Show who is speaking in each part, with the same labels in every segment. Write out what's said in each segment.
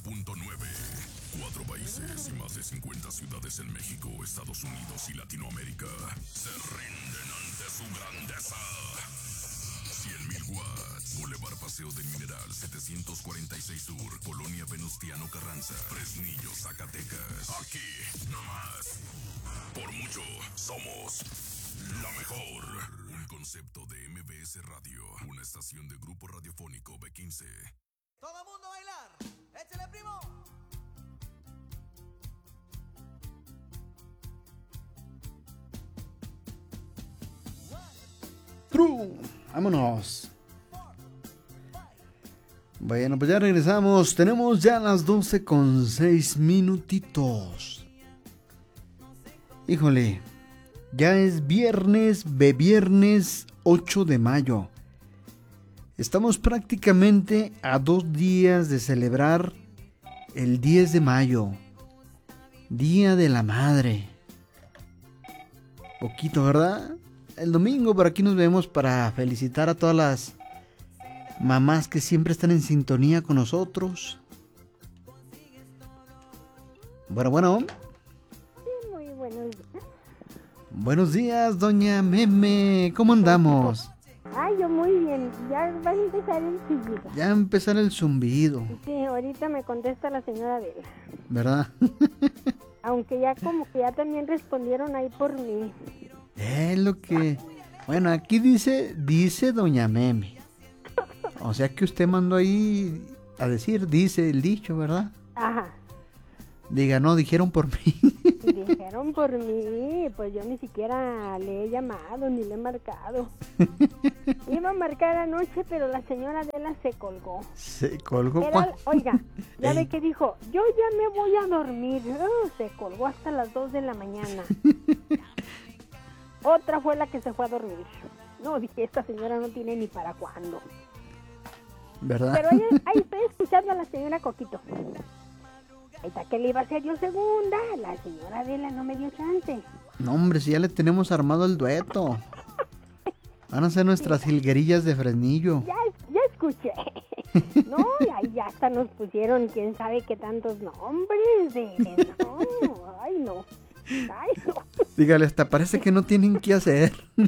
Speaker 1: 99.9. 4 países y más de 50 ciudades en México, Estados Unidos y Latinoamérica se rinden ante su grandeza. 100.000 watts. Boulevard Paseo del Mineral 746 Sur, Colonia Venustiano Carranza, Fresnillo, Zacatecas. Aquí, nomás. Por mucho, somos la mejor. Un concepto de MBS Radio, una estación de Grupo Radiofónico B15.
Speaker 2: ¡Todo mundo a bailar! ¡Échale, primo!
Speaker 3: True, vámonos. Bueno, pues ya regresamos. Tenemos ya las 12:06 minutitos. Híjole, ya es viernes 8 de mayo. Estamos prácticamente a 2 días de celebrar el 10 de mayo, Día de la Madre. Poquito, ¿verdad? El domingo por aquí nos vemos para felicitar a todas las mamás que siempre están en sintonía con nosotros. Bueno.
Speaker 4: Sí, muy buenos días.
Speaker 3: Buenos días, doña Meme. ¿Cómo andamos?
Speaker 4: Ay, yo muy bien. Ya va a empezar el zumbido.
Speaker 3: Ya empezar el zumbido.
Speaker 4: Sí, ahorita me contesta la señora Vela.
Speaker 3: ¿Verdad?
Speaker 4: Aunque ya como que ya también respondieron ahí por mí.
Speaker 3: Es lo que... Bueno, aquí dice doña Meme. O sea que usted mandó ahí a decir, dice el dicho, ¿verdad?
Speaker 4: Ajá.
Speaker 3: Diga, no, dijeron por mí.
Speaker 4: Dijeron por mí, pues yo ni siquiera le he llamado ni le he marcado. Iba a marcar anoche, pero la señora Adela se colgó.
Speaker 3: ¿Se colgó?
Speaker 4: Oiga, ya
Speaker 3: Ey.
Speaker 4: ve que dijo, yo ya me voy a dormir. Se colgó hasta las 2 de la mañana. Otra fue la que se fue a dormir. No, dije, esta señora no tiene ni para cuándo.
Speaker 3: ¿Verdad?
Speaker 4: Pero ahí estoy escuchando a la señora Coquito. Ahí está que le iba a hacer yo segunda. La señora Adela no me dio chance.
Speaker 3: No, hombre, si ya le tenemos armado el dueto. Van a ser nuestras jilguerillas de Fresnillo.
Speaker 4: Ya escuché. No, y ahí ya hasta nos pusieron quién sabe qué tantos nombres. No, ay no. Ay no.
Speaker 3: Dígale, hasta parece que no tienen qué hacer.
Speaker 4: No,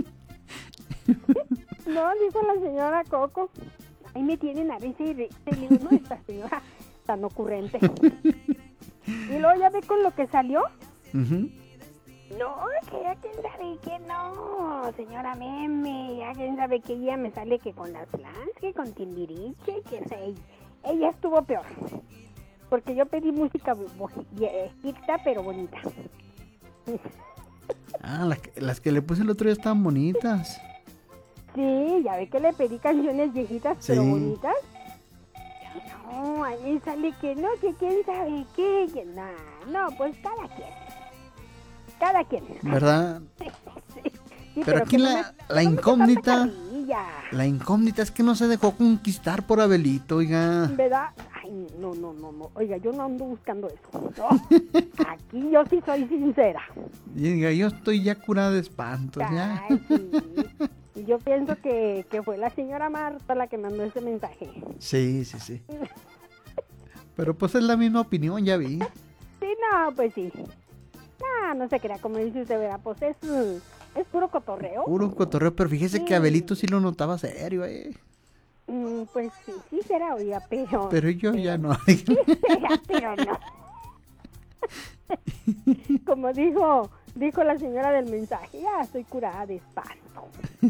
Speaker 4: dijo la señora Coco. Ahí me tienen a veces digo, no, esta señora tan ocurrente. Y luego ya ve con lo que salió.
Speaker 3: Ujú.
Speaker 4: No, que ya quién sabe que no, señora Meme, ya quién sabe que ella me sale que con las flans, que con Timbiriche, que ella estuvo peor. Porque yo pedí música viejita pero bonita.
Speaker 3: Ah, las que le puse el otro día estaban bonitas.
Speaker 4: Sí, ya ve que le pedí canciones viejitas pero
Speaker 3: Sí.
Speaker 4: bonitas. No, a mí sale que no, que quién sabe qué, que no, pues cada quien.
Speaker 3: ¿Verdad?
Speaker 4: Sí,
Speaker 3: Pero aquí
Speaker 4: que no
Speaker 3: la
Speaker 4: me
Speaker 3: incógnita...
Speaker 4: tanta carrilla.
Speaker 3: La incógnita es que no se dejó conquistar por Abelito, oiga.
Speaker 4: ¿Verdad? Ay, no. Oiga, yo no ando buscando eso. No. Aquí yo sí soy sincera.
Speaker 3: Y diga, yo estoy ya curada de espantos, ya.
Speaker 4: Ay, sí. Y yo pienso que fue la señora Marta la que mandó ese mensaje.
Speaker 3: Sí. Pero pues es la misma opinión, ya vi.
Speaker 4: Sí, no, pues sí. No se crea, como dice usted, ¿verdad? Pues es puro cotorreo.
Speaker 3: Puro cotorreo, pero fíjese
Speaker 4: Sí.
Speaker 3: que Abelito sí lo notaba serio,
Speaker 4: Pues sí será, oiga, pero...
Speaker 3: Pero yo ya no.
Speaker 4: Sí será, pero no. Como dijo la señora del mensaje, ya estoy curada de espanto.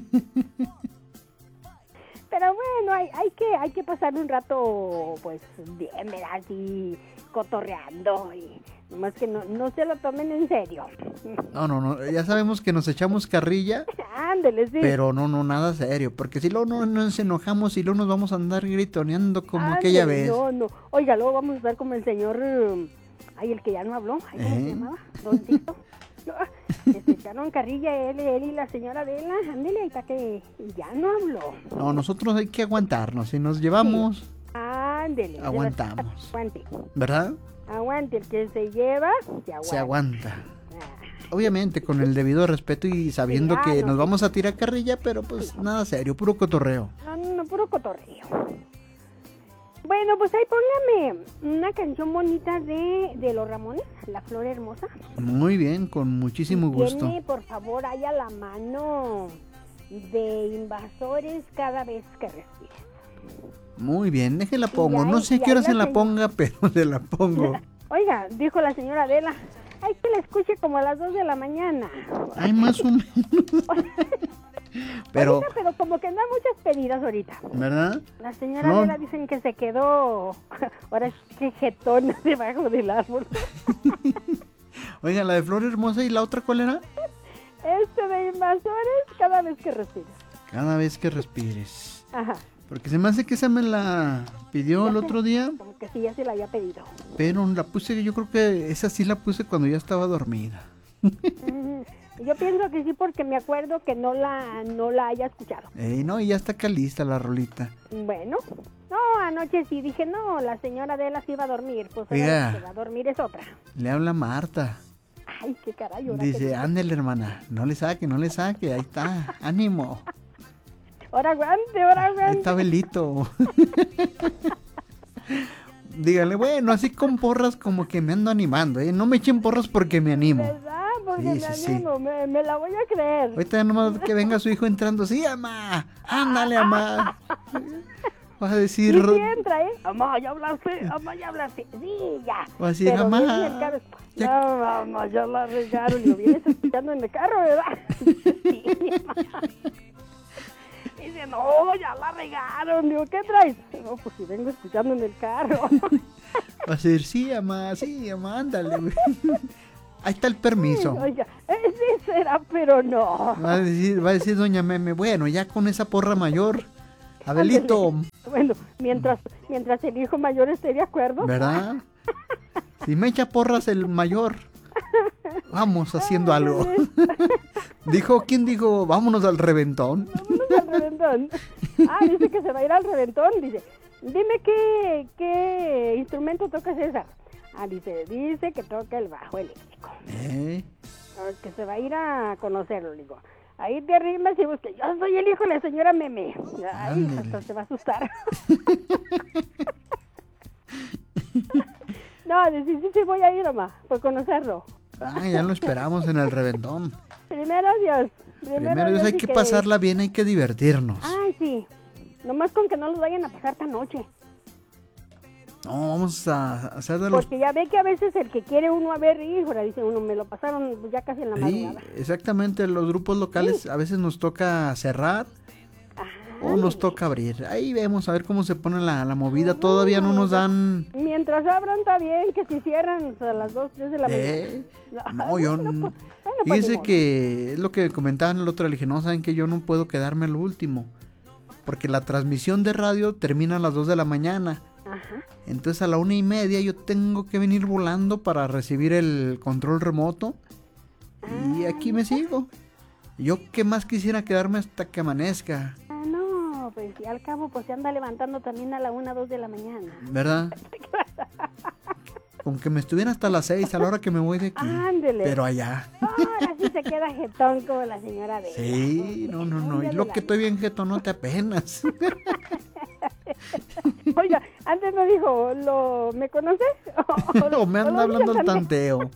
Speaker 4: Pero bueno, hay que pasar un rato, pues, bien, ¿verdad? Así, cotorreando y nomás que no se lo tomen en serio.
Speaker 3: No, ya sabemos que nos echamos carrilla,
Speaker 4: Ándele, sí.
Speaker 3: pero no, nada serio, porque si luego no nos enojamos y luego nos vamos a andar gritoneando como aquella
Speaker 4: Ándele,
Speaker 3: vez.
Speaker 4: No. Oiga, luego vamos a estar como el señor, el que ya no habló, ¿cómo se llamaba? Don Tito. Echaron carrilla él y la señora Adela, ándele, ahí está que ya no habló.
Speaker 3: No, nosotros hay que aguantarnos, si nos llevamos,
Speaker 4: Ándele.
Speaker 3: aguantamos.
Speaker 4: Aguante.
Speaker 3: ¿Verdad?
Speaker 4: Aguante, el que se lleva, se aguanta.
Speaker 3: Se aguanta.
Speaker 4: Ah,
Speaker 3: Obviamente con el debido respeto y sabiendo
Speaker 4: Sí,
Speaker 3: que
Speaker 4: no,
Speaker 3: nos
Speaker 4: sí.
Speaker 3: vamos a tirar carrilla, pero pues nada serio, puro cotorreo.
Speaker 4: No, puro cotorreo. Bueno, pues ahí póngame una canción bonita de Los Ramones, La Flor Hermosa.
Speaker 3: Muy bien, con muchísimo gusto.
Speaker 4: Tiene, por favor, ahí a la mano de Invasores Cada Vez que Respires.
Speaker 3: Muy bien, déjela pongo.
Speaker 4: Y ahí-
Speaker 3: No sé
Speaker 4: y
Speaker 3: qué
Speaker 4: ahí
Speaker 3: hora
Speaker 4: la
Speaker 3: se la
Speaker 4: señ-
Speaker 3: ponga, pero se la pongo.
Speaker 4: Oiga, dijo la señora Adela, hay que la escuche como a las 2 de la mañana.
Speaker 3: Ay, más o menos. Pero,
Speaker 4: Ahorita, pero como que no hay muchas pedidas ahorita.
Speaker 3: ¿verdad?
Speaker 4: La señora
Speaker 3: No.
Speaker 4: Adela dicen que se quedó, ahora es que jetón debajo del árbol.
Speaker 3: Oiga, la de Flor Hermosa y la otra, ¿cuál era?
Speaker 4: De Invasores Cada Vez que Respires.
Speaker 3: Cada vez que respires.
Speaker 4: Ajá,
Speaker 3: Porque se me hace que esa me la pidió el otro día,
Speaker 4: como que sí, ya se la había pedido.
Speaker 3: pero la puse, yo creo que esa sí la puse cuando ya estaba dormida.
Speaker 4: Yo pienso que sí, porque me acuerdo que no la haya escuchado.
Speaker 3: No, y ya está acá lista la rolita.
Speaker 4: Bueno, no, anoche sí dije, no, la señora Adela sí iba a dormir. Pues ahora
Speaker 3: Oiga.
Speaker 4: la que va a dormir es otra.
Speaker 3: Le habla Marta.
Speaker 4: Ay, qué caray. Ahora,
Speaker 3: Dice, ándele, hermana, no le saque, ahí está, ánimo.
Speaker 4: ahora aguante,
Speaker 3: Ahí está Belito. Dígale, bueno, así con porras como que me ando animando, ¿eh? No me echen porras porque me animo.
Speaker 4: ¿Verdad? Porque
Speaker 3: Sí,
Speaker 4: me
Speaker 3: sí, sí.
Speaker 4: animo, me la voy a creer.
Speaker 3: Ahorita ya nomás que venga su hijo entrando, sí, mamá, ándale, mamá. Vas a decir,
Speaker 4: Y sí entra, ¿eh? Mamá, ya hablaste, Sí, ya.
Speaker 3: Va a decir,
Speaker 4: Pero
Speaker 3: mamá,
Speaker 4: viene el carro,
Speaker 3: ya-
Speaker 4: no, mamá, ya la regaron. Y lo vienes escuchando en el carro, ¿verdad? Sí. Dice, no, ya la regaron. Digo, ¿qué traes? No, pues si vengo escuchando en el carro.
Speaker 3: va a decir, sí, mamá, ándale. Güey. Ahí está el permiso.
Speaker 4: Oiga, sí será, pero no.
Speaker 3: Va a decir doña Meme, bueno, ya con esa porra mayor, Abelito,
Speaker 4: Bueno, mientras el hijo mayor esté de acuerdo.
Speaker 3: ¿verdad? Si me echa porras el mayor, vamos haciendo algo. ¿Quién dijo, vámonos al reventón?
Speaker 4: Vámonos al reventón. Dice que se va a ir al reventón. Dice, dime qué instrumento toca César. Dice que toca el bajo eléctrico. Que se va a ir a conocerlo, le digo. Ahí te arrimas y busca, yo soy el hijo de la señora Meme. Ay,
Speaker 3: Ándale.
Speaker 4: hasta se va a asustar. No, sí voy a ir, mamá, por conocerlo.
Speaker 3: Ya lo esperamos en el reventón.
Speaker 4: Primero Dios.
Speaker 3: Primero Dios, hay que pasarla bien, hay que divertirnos.
Speaker 4: Ay, sí. Nomás con que no los vayan a pasar tan noche.
Speaker 3: No, vamos a hacer de los...
Speaker 4: Porque ya ve que a veces el que quiere uno a ver, híjole, dice uno, me lo pasaron ya casi en la
Speaker 3: Sí,
Speaker 4: madrugada.
Speaker 3: exactamente, los grupos locales a veces nos toca cerrar o nos toca abrir. Ahí vemos a ver cómo se pone la movida. Todavía no nos dan...
Speaker 4: Mientras abran está bien, que si cierran a las 2, 3 de la mañana.
Speaker 3: No, yo... Fíjese que es lo que comentaban el otro, le dije, no, saben que yo no puedo quedarme al último. Porque la transmisión de radio termina a las 2 de la mañana.
Speaker 4: Ajá.
Speaker 3: Entonces a la 1:30 yo tengo que venir volando para recibir el control remoto. Y aquí me sigo. Yo qué más quisiera quedarme hasta que amanezca.
Speaker 4: No, pues y al cabo pues se anda levantando también a la 1, 2 de la mañana.
Speaker 3: ¿Verdad? Con que me estuviera hasta las 6 a la hora que me voy de aquí.
Speaker 4: Ándele.
Speaker 3: Pero allá.
Speaker 4: Ahora sí se queda jetón como la señora de
Speaker 3: Sí, no. Y lo que estoy bien jetonote apenas.
Speaker 4: Oiga, antes me dijo, ¿me conoces?
Speaker 3: O me anda hablando el tanteo.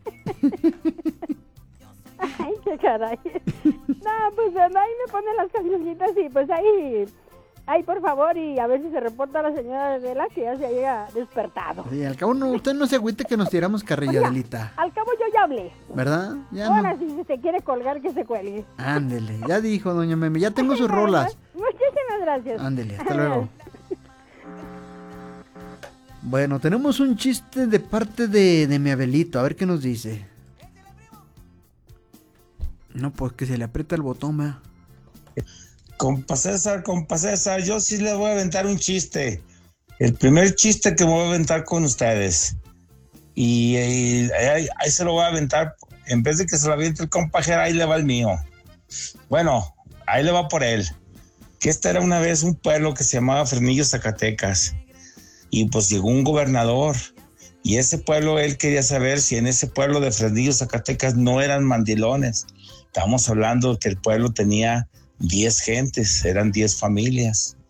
Speaker 4: Ay, qué caray. No, pues ahí me ponen las cancioncitas y pues ahí por favor, y a ver si se reporta la señora Adela que ya se haya despertado.
Speaker 3: Sí, al cabo no, usted no se agüite que nos tiramos carrilla,
Speaker 4: Oiga,
Speaker 3: Adelita.
Speaker 4: al cabo yo ya hablé.
Speaker 3: ¿Verdad? Ya
Speaker 4: Ahora
Speaker 3: no.
Speaker 4: si se quiere colgar que se cuelgue.
Speaker 3: Ándele, ya dijo doña Meme, ya tengo sus rolas.
Speaker 4: Muchísimas gracias.
Speaker 3: Ándele, hasta luego. Bueno, tenemos un chiste de parte de mi Abelito, a ver qué nos dice. No, pues que se le aprieta el botón, ¿verdad?
Speaker 5: Compa César, yo sí les voy a aventar un chiste. El primer chiste que me voy a aventar con ustedes. Y ahí se lo voy a aventar. En vez de que se lo aviente el compa Jera, ahí le va el mío. Bueno, ahí le va por él. Que era una vez un pueblo que se llamaba Fresnillo, Zacatecas. Y pues llegó un gobernador. Y ese pueblo, él quería saber si en ese pueblo de Fresnillo, Zacatecas no eran mandilones. Estamos hablando que el pueblo tenía 10 gentes, eran 10 familias.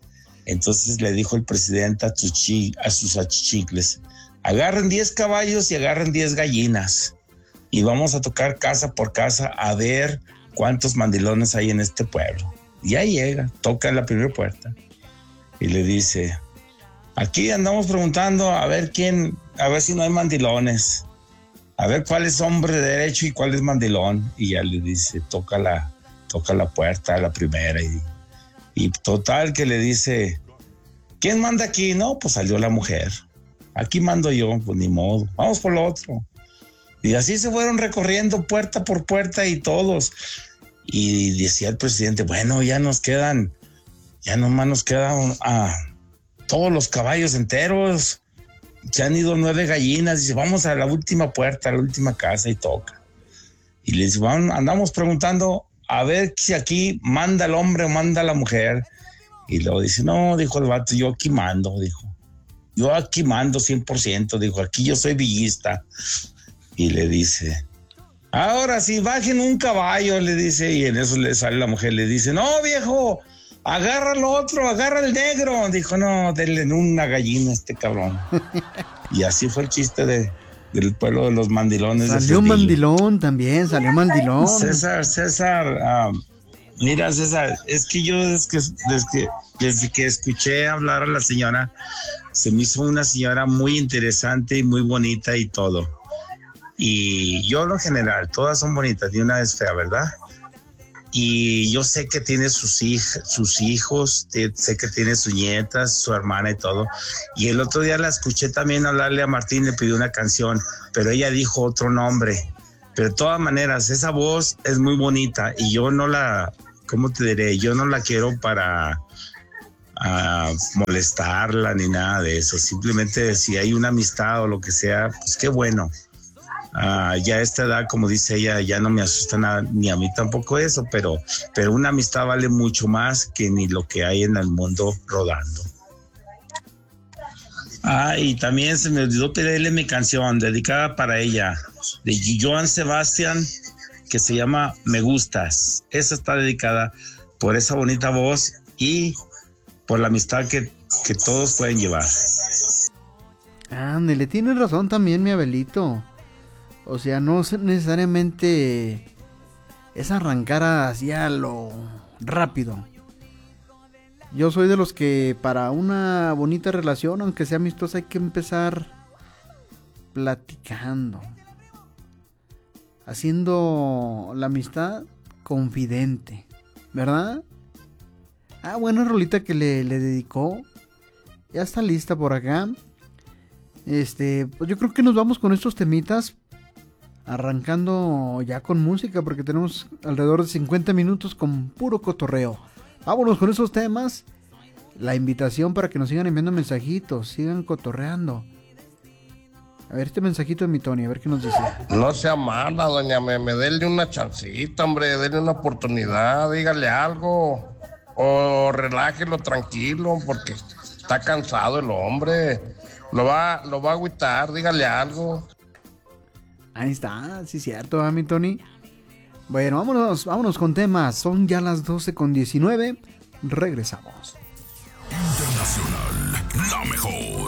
Speaker 5: Entonces le dijo el presidente a sus achichicles: agarren 10 caballos y agarren 10 gallinas y vamos a tocar casa por casa a ver cuántos mandilones hay en este pueblo. Y ahí llega, toca en la primera puerta y le dice: aquí andamos preguntando a ver si no hay mandilones, a ver cuál es hombre derecho y cuál es mandilón. Y ya le dice, toca la puerta a la primera y total que le dice: ¿quién manda aquí? No, pues salió la mujer. Aquí mando yo, pues ni modo, vamos por lo otro. Y así se fueron recorriendo puerta por puerta y todos. Y decía el presidente: bueno, ya nomás nos quedan todos los caballos enteros. Se han ido 9 gallinas. Dice: vamos a la última puerta, a la última casa y toca. Y le dice: andamos preguntando a ver si aquí manda el hombre o manda la mujer. Y luego dice: no, dijo el vato, yo aquí mando, dijo. Yo aquí mando 100%, dijo, aquí yo soy villista. Y le dice: ahora sí, bajen un caballo, le dice. Y en eso le sale la mujer, le dice: no, viejo, agarra al otro, agarra al negro. Dijo: no, denle una gallina a este cabrón. Y así fue el chiste del pueblo de los mandilones.
Speaker 3: Salió mandilón también, salió mandilón.
Speaker 5: César, mira, César, es que yo desde que escuché hablar a la señora, se me hizo una señora muy interesante y muy bonita y todo. Y yo, en lo general, todas son bonitas, ni una es fea, ¿verdad? Y yo sé que tiene sus hijos, sé que tiene sus nietas, su hermana y todo. Y el otro día la escuché también hablarle a Martín, le pidió una canción, pero ella dijo otro nombre. Pero de todas maneras, esa voz es muy bonita y yo no la, ¿cómo te diré? Yo no la quiero para molestarla ni nada de eso. Simplemente si hay una amistad o lo que sea, pues qué bueno. Ya a esta edad, como dice ella, ya no me asusta nada, ni a mí tampoco eso, pero una amistad vale mucho más que ni lo que hay en el mundo rodando. Y también se me olvidó pedirle mi canción dedicada para ella, de Joan Sebastián, que se llama Me Gustas. Esa está dedicada por esa bonita voz y por la amistad que todos pueden llevar.
Speaker 3: Ándale, tienes razón también, mi Abelito. O sea, no necesariamente es arrancar hacia lo rápido. Yo soy de los que para una bonita relación, aunque sea amistosa, hay que empezar platicando, haciendo la amistad confidente, ¿verdad? Buena rolita que le dedicó. Ya está lista por acá. Pues yo creo que nos vamos con estos temitas, arrancando ya con música, porque tenemos alrededor de 50 minutos con puro cotorreo. Vámonos con esos temas. La invitación para que nos sigan enviando mensajitos, sigan cotorreando. A ver este mensajito de mi Tony, a ver qué nos dice.
Speaker 6: No sea mala, doña Meme, denle una chancita, hombre, denle una oportunidad, dígale algo. O relájelo tranquilo, porque está cansado el hombre. Lo va a agüitar, dígale algo.
Speaker 3: Ahí está, sí es cierto, mi Tony. Bueno, vámonos con temas. Son ya las 12:19. Regresamos.
Speaker 1: Internacional, la mejor.